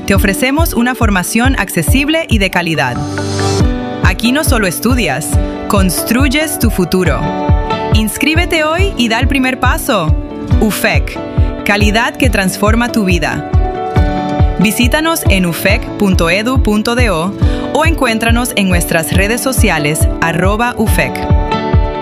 te ofrecemos una formación accesible y de calidad. Aquí no solo estudias, construyes tu futuro. Inscríbete hoy y da el primer paso. UFEC, calidad que transforma tu vida. Visítanos en ufec.edu.do o encuéntranos en nuestras redes sociales @UFEC.